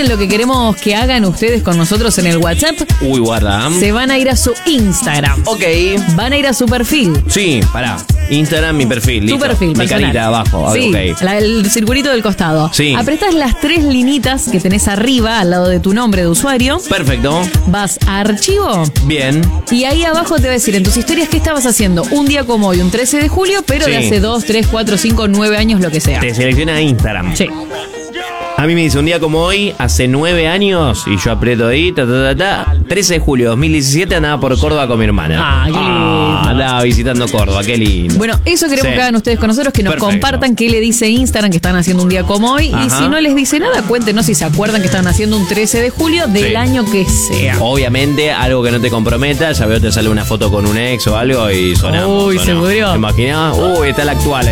¿Saben lo que queremos que hagan ustedes con nosotros en el WhatsApp? Uy, guarda. Se van a ir a su Instagram. Ok. Van a ir a su perfil. Sí, pará. Instagram, mi perfil. Tu listo. perfil Mi personal. carita abajo. Sí, Ok. el circulito del costado. Sí. Apretás las 3 linitas que tenés arriba, al lado de tu nombre de usuario. Perfecto. Vas a archivo. Bien. Y ahí abajo te va a decir en tus historias qué estabas haciendo un día como hoy, un 13 de julio, pero de Sí. hace 2, 3, 4, 5, 9 años, lo que sea. Te selecciona Instagram. Sí. A mí me dice un día como hoy, hace 9 años, y yo aprieto ahí, 13 de julio de 2017 andaba por Córdoba con mi hermana. Ah, qué lindo. Andaba visitando Córdoba, qué lindo. Bueno, eso queremos Sí. que hagan ustedes con nosotros, que nos Perfecto. compartan qué le dice Instagram que están haciendo un día como hoy. Y Ajá. si no les dice nada, cuéntenos si se acuerdan que están haciendo un 13 de julio del Sí. año que sea. Obviamente, algo que no te comprometa, ya veo te sale una foto con un ex o algo y sonamos. Uy, se sonamos. pudrió. ¿Te imaginas? Uy, está la actual ahí.